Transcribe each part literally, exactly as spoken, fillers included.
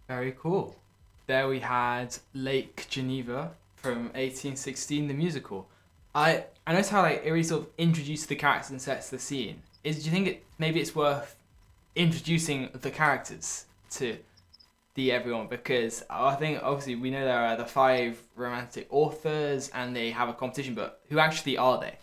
Very cool. There we had Lake Geneva from eighteen sixteen, the musical. I I noticed how like it really sort of introduces the characters and sets the scene. Is do you think it maybe it's worth introducing the characters to the everyone, because I think obviously we know there are the five romantic authors and they have a competition, but who actually are they?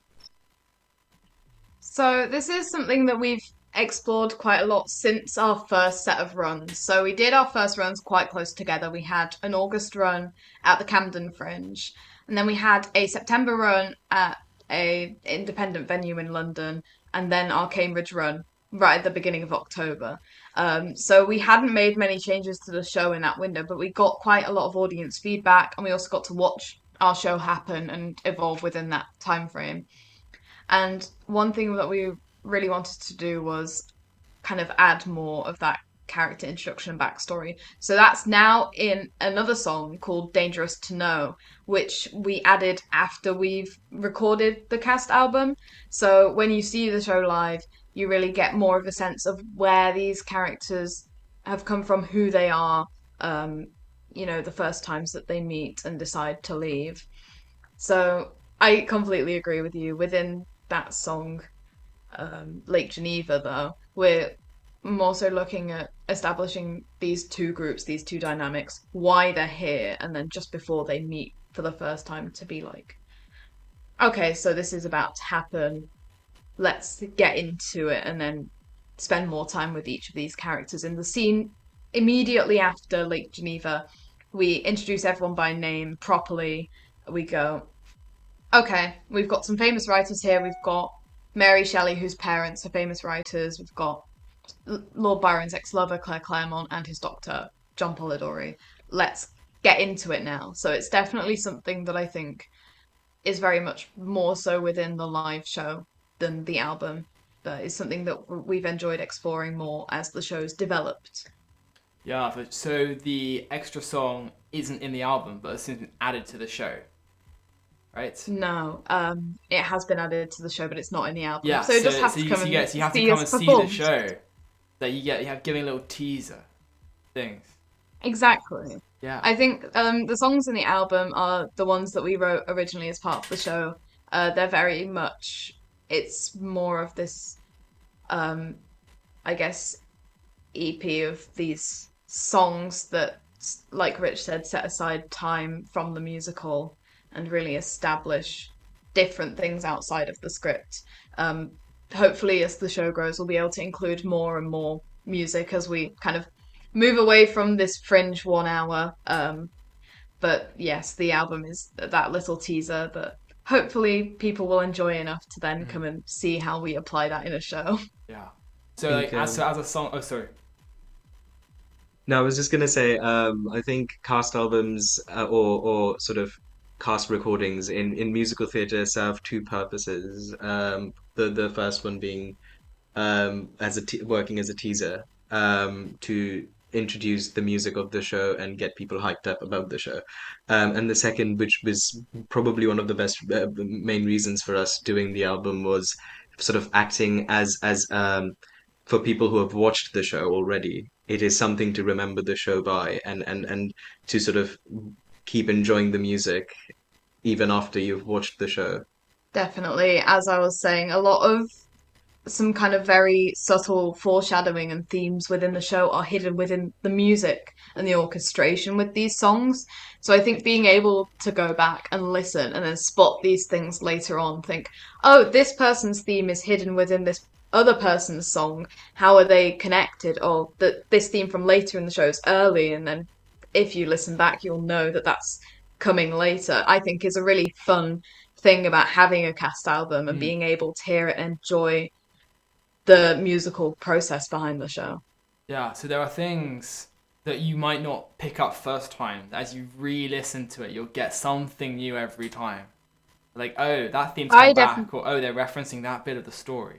So this is something that we've explored quite a lot since our first set of runs. So we did our first runs quite close together. We had an August run at the Camden Fringe, and then we had a September run at a independent venue in London, and then our Cambridge run right at the beginning of October. Um, so we hadn't made many changes to the show in that window, but we got quite a lot of audience feedback, and we also got to watch our show happen and evolve within that time frame. And one thing that we really wanted to do was kind of add more of that character introduction and backstory. So that's now in another song called Dangerous to Know, which we added after we've recorded the cast album. So when you see the show live, you really get more of a sense of where these characters have come from, who they are, um, you know, the first times that they meet and decide to leave. So I completely agree with you. Within that song, um, Lake Geneva, though, we're more so looking at establishing these two groups, these two dynamics, why they're here, and then just before they meet for the first time to be like, okay, so this is about to happen. Let's get into it, and then spend more time with each of these characters. In the scene immediately after Lake Geneva, we introduce everyone by name properly. We go, okay, we've got some famous writers here. We've got Mary Shelley, whose parents are famous writers. We've got Lord Byron's ex-lover, Claire Clairmont, and his doctor, John Polidori. Let's get into it now. So it's definitely something that I think is very much more so within the live show than the album, but it's something that we've enjoyed exploring more as the show's developed. Yeah, but so the extra song isn't in the album, but it's been added to the show, right? No, um, it has been added to the show, but it's not in the album. Yeah, So you just so have so to you, come so you and get so you have to see come us and see the perform. show that you get you have giving little teaser things. Exactly. Yeah. I think um, the songs in the album are the ones that we wrote originally as part of the show. Uh, they're very much, it's more of this, um, I guess, E P of these songs that, like Rich said, set aside time from the musical and really establish different things outside of the script. Um, Hopefully, as the show grows, we'll be able to include more and more music as we kind of move away from this fringe one hour. Um, but yes, the album is that little teaser that hopefully people will enjoy enough to then Mhm. come and see how we apply that in a show. Yeah. I So like think as so um, as a song. Oh, sorry. no, I was just gonna say, um, I think cast albums uh, or or sort of cast recordings in in musical theatre serve two purposes. Um, the the first one being um, as a te working as a teaser um, to introduce the music of the show and get people hyped up about the show. Um, and the second, which was probably one of the best uh, main reasons for us doing the album, was sort of acting as as um, for people who have watched the show already. It is something to remember the show by and and and to sort of keep enjoying the music even after you've watched the show. Definitely, as I was saying, a lot of some kind of very subtle foreshadowing and themes within the show are hidden within the music and the orchestration with these songs. So I think being able to go back and listen and then spot these things later on, think, oh, this person's theme is hidden within this other person's song. How are they connected? Or that this theme from later in the show is early, and then if you listen back, you'll know that that's coming later. I think is a really fun thing about having a cast album and Mm. being able to hear it and enjoy the musical process behind the show. Yeah. So there are things that you might not pick up first time. As you re-listen to it, you'll get something new every time. Like, oh, that theme's come I definitely back, or oh, they're referencing that bit of the story.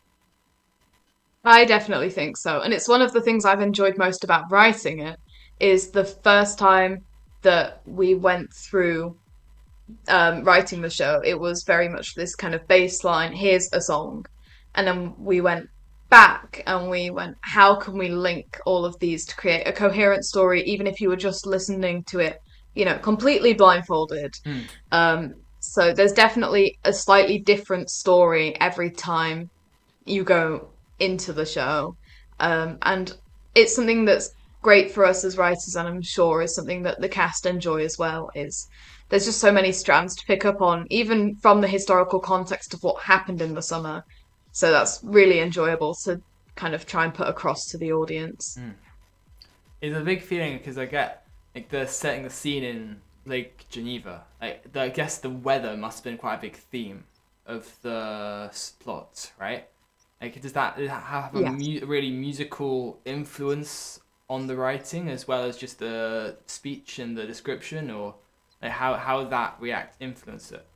I definitely think so. And it's one of the things I've enjoyed most about writing it is the first time that we went through um, writing the show, it was very much this kind of baseline, here's a song. And then we went back and we went, how can we link all of these to create a coherent story, even if you were just listening to it, you know, completely blindfolded. Mm. Um, so there's definitely a slightly different story every time you go into the show. Um, and it's something that's great for us as writers, and I'm sure is something that the cast enjoy as well, is there's just so many strands to pick up on, even from the historical context of what happened in the summer. So that's really enjoyable to kind of try and put across to the audience. Mm. It's a big feeling because I get like the setting the scene in Lake Geneva. Like the, I guess the weather must have been quite a big theme of the s- plot, right? Like does that, does that have a Yes. mu- really musical influence on the writing as well as just the speech and the description, or like how how that react influence it?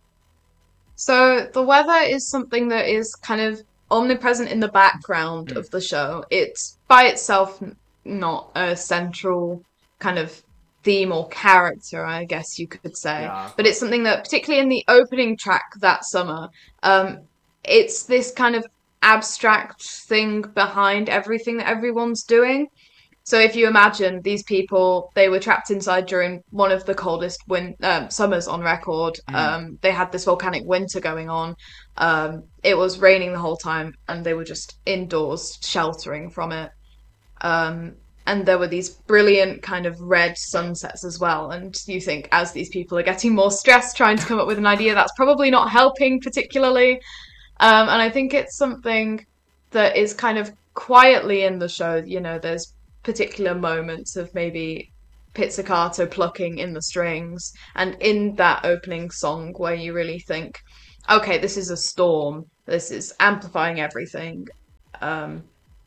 So the weather is something that is kind of omnipresent in the background Mm. of the show. It's by itself n- not a central kind of theme or character, I guess you could say. Yeah, of But it's course. something that, particularly in the opening track that summer, um, it's this kind of abstract thing behind everything that everyone's doing. So if you imagine these people, they were trapped inside during one of the coldest win um, summers on record. Mm. Um, they had this volcanic winter going on. Um, it was raining the whole time, and they were just indoors sheltering from it. Um, and there were these brilliant kind of red sunsets as well. And you think, as these people are getting more stressed trying to come up with an idea, that's probably not helping particularly. Um, and I think it's something that is kind of quietly in the show. You know, there's particular moments of maybe pizzicato plucking in the strings, and in that opening song where you really think, okay, this is a storm. This is amplifying everything. Um,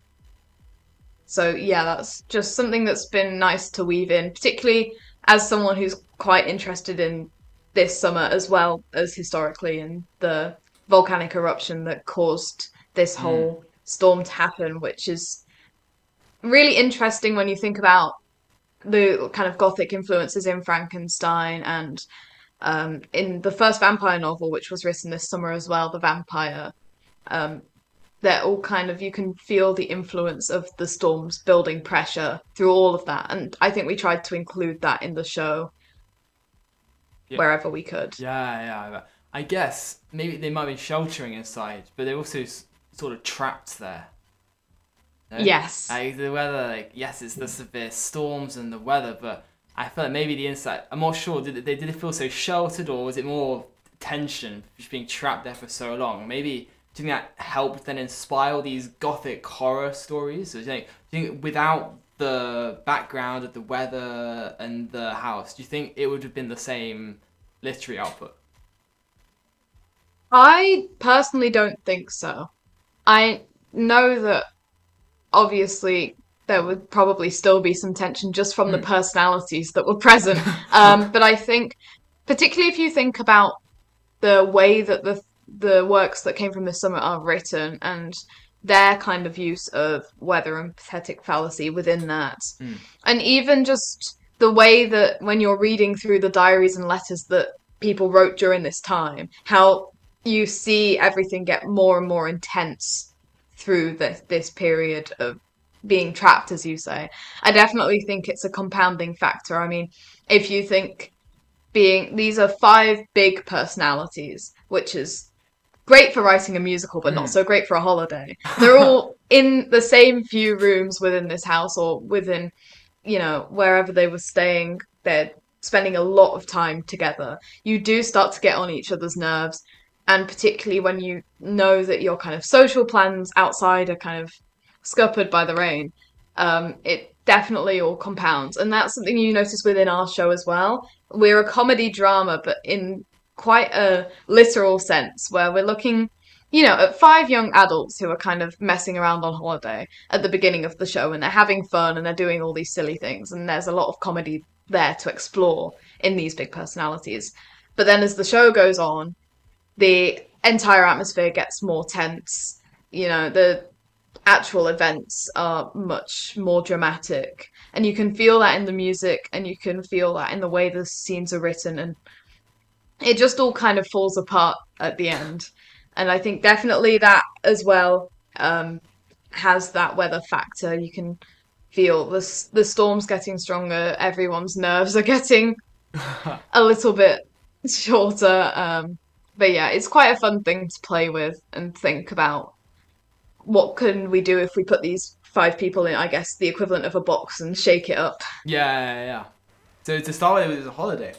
so yeah, that's just something that's been nice to weave in, particularly as someone who's quite interested in this summer as well as historically in the volcanic eruption that caused this Mm. whole storm to happen, which is really interesting when you think about the kind of gothic influences in Frankenstein and um, in the first vampire novel, which was written this summer as well, The Vampire. Um, they're all kind of, you can feel the influence of the storms building pressure through all of that. And I think we tried to include that in the show Yeah. wherever we could. Yeah, yeah. I guess maybe they might be sheltering inside, but they're also s- sort of trapped there. No? Yes. Like the weather, like yes, it's the severe storms and the weather, but I feel like maybe the inside. I'm not sure. Did they did it feel so sheltered, or was it more tension, just being trapped there for so long? Maybe do you think that helped then inspire all these gothic horror stories? Or do you think, do you think without the background of the weather and the house, do you think it would have been the same literary output? I personally don't think so. I know that obviously there would probably still be some tension just from the Mm. personalities that were present. Um, but I think, particularly if you think about the way that the the works that came from this summer are written and their kind of use of weather and pathetic fallacy within that, Mm. and even just the way that when you're reading through the diaries and letters that people wrote during this time, how you see everything get more and more intense through this this period of being trapped, as you say. I definitely think it's a compounding factor. I mean, if you think being these are five big personalities, which is great for writing a musical, but not Mm. so great for a holiday. They're all in the same few rooms within this house or within, you know, wherever they were staying. They're spending a lot of time together. You do start to get on each other's nerves. And particularly when you know that your kind of social plans outside are kind of scuppered by the rain, um, it definitely all compounds. And that's something you notice within our show as well. We're a comedy drama, but in quite a literal sense, where we're looking, you know, at five young adults who are kind of messing around on holiday at the beginning of the show, and they're having fun and they're doing all these silly things, and there's a lot of comedy there to explore in these big personalities. But then as the show goes on, the entire atmosphere gets more tense. You know, the actual events are much more dramatic. And you can feel that in the music, and you can feel that in the way the scenes are written. And it just all kind of falls apart at the end. And I think definitely that as well. Um, has that weather factor. You can feel the s- the storm's getting stronger. Everyone's nerves are getting a little bit shorter. Um, but yeah, it's quite a fun thing to play with and think about what can we do if we put these five people in, I guess, the equivalent of a box and shake it up. Yeah, yeah, yeah. So to start with, it was a holiday.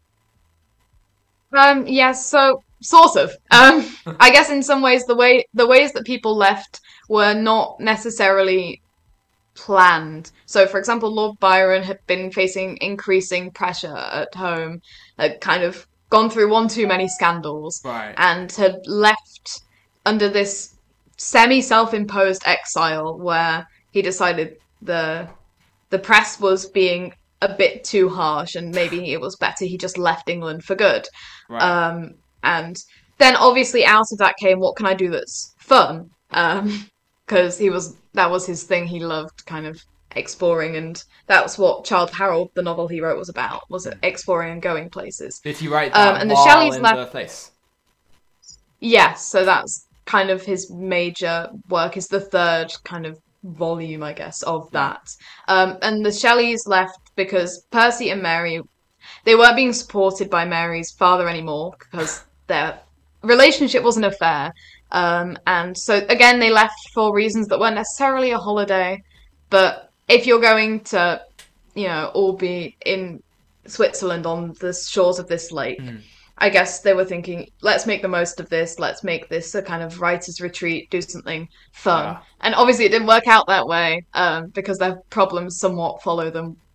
Um, yes, so sort of. Um, I guess in some ways the way the ways that people left were not necessarily planned. So, for example, Lord Byron had been facing increasing pressure at home, had kind of gone through one too many scandals, Right. and had left under this semi self-imposed exile where he decided the the press was being a bit too harsh and maybe it was better he just left England for good. Right. Um, and then obviously out of that came, what can I do that's fun? Um, because he was that was his thing. He loved kind of exploring, and that's what Childe Harold, the novel he wrote, was about, was exploring and going places. Did he write Um, that and the while Shelleys in left. the place? Yes, so that's kind of his major work, is the third kind of volume, I guess, of Yeah. that. Um, and the Shelleys left because Percy and Mary, they weren't being supported by Mary's father anymore because their relationship was an affair. Um, and so again, they left for reasons that weren't necessarily a holiday. But if you're going to, you know, all be in Switzerland on the shores of this lake, Mm. I guess they were thinking, let's make the most of this. Let's make this a kind of writer's retreat, do something fun. Yeah. And obviously it didn't work out that way, um, because their problems somewhat follow them